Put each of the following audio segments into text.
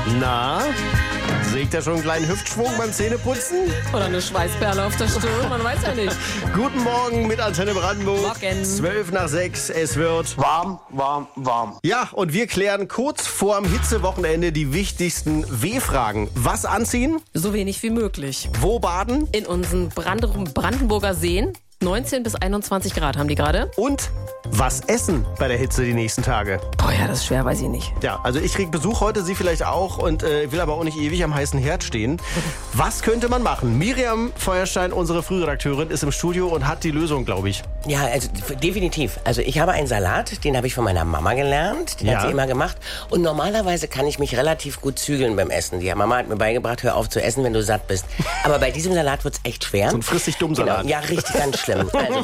Na, seht ihr schon einen kleinen Hüftschwung beim Zähneputzen? Oder eine Schweißperle auf der Stirn, man weiß ja nicht. Guten Morgen mit Antenne Brandenburg. Morgen. 5:12, es wird warm, warm, warm. Ja, und wir klären kurz vorm Hitzewochenende die wichtigsten W-Fragen. Was anziehen? So wenig wie möglich. Wo baden? In unseren Brandenburger Seen. 19 bis 21 Grad haben die gerade. Und was essen bei der Hitze die nächsten Tage? Boah, ja, das ist schwer, weiß ich nicht. Ja, also ich krieg Besuch heute, Sie vielleicht auch und will aber auch nicht ewig am heißen Herd stehen. Was könnte man machen? Miriam Feuerstein, unsere Frühredakteurin, ist im Studio und hat die Lösung, glaube ich. Ja, also definitiv. Also ich habe einen Salat, den habe ich von meiner Mama gelernt. Den hat sie immer gemacht. Und normalerweise kann ich mich relativ gut zügeln beim Essen. Die Mama hat mir beigebracht, hör auf zu essen, wenn du satt bist. Aber bei diesem Salat wird's echt schwer. So ein friss-dich-dumm-Salat. Genau. Ja, richtig, ganz schlimm.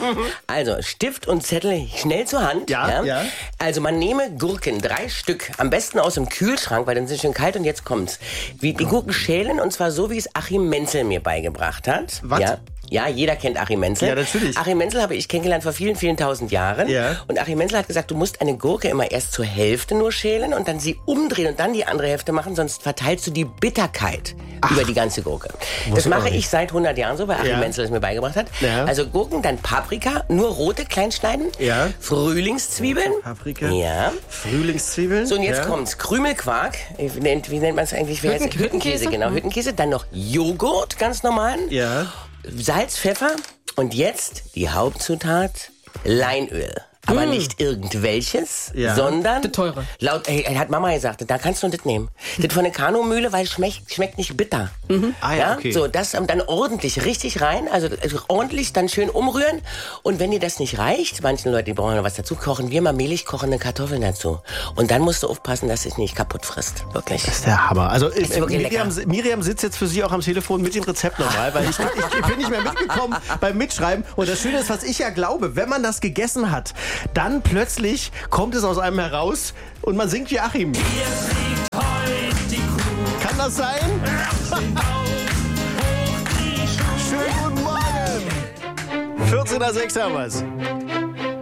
Also Stift und Zettel schnell zur Hand. Ja. Also man nehme Gurken, 3 Stück. Am besten aus dem Kühlschrank, weil dann sind sie schön kalt. Und jetzt kommt's. Die Gurken schälen und zwar so, wie es Achim Menzel mir beigebracht hat. Was? Ja, jeder kennt Achim Menzel. Ja, natürlich. Achim Menzel habe ich kennengelernt vor vielen, vielen tausend Jahren. Ja. Und Achim Menzel hat gesagt, du musst eine Gurke immer erst zur Hälfte nur schälen und dann sie umdrehen und dann die andere Hälfte machen, sonst verteilst du die Bitterkeit über die ganze Gurke. Das mache ich seit 100 Jahren so, weil Achim Menzel es mir beigebracht hat. Ja. Also Gurken, dann Paprika, nur rote, klein schneiden. Ja. Frühlingszwiebeln. Paprika. Ja. Frühlingszwiebeln. So, und jetzt kommt's. Krümelquark. Wie nennt man es eigentlich? Hüttenkäse, genau. Hüttenkäse. Dann noch Joghurt, ganz normalen. Ja. Salz, Pfeffer und jetzt die Hauptzutat, Leinöl. Aber nicht irgendwelches, sondern Das teure. Hat Mama gesagt, da kannst du das nehmen. Das von der Kanumühle, weil es schmeckt nicht bitter. Ah ja, okay. So, das dann ordentlich richtig rein, also ordentlich dann schön umrühren. Und wenn dir das nicht reicht, manchen Leute, die brauchen noch was dazu, kochen wir mal mehlig kochende Kartoffeln dazu. Und dann musst du aufpassen, dass es nicht kaputt frisst. Wirklich. Das ist der Hammer. Also wirklich Miriam sitzt jetzt für Sie auch am Telefon mit dem Rezept nochmal, weil ich bin nicht mehr mitgekommen beim Mitschreiben. Und das Schöne ist, was ich ja glaube, wenn man das gegessen hat, dann plötzlich kommt es aus einem heraus und man singt wie Achim. Kann das sein? Schönen guten Morgen. 14:06 haben wir's.